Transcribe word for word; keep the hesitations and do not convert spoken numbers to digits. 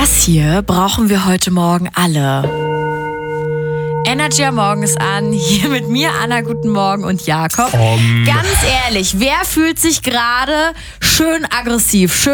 Das hier brauchen wir heute Morgen alle. Energy am Morgen ist an. Hier mit mir, Anna, guten Morgen und Jakob. Um. Ganz ehrlich, wer fühlt sich gerade schön aggressiv, schön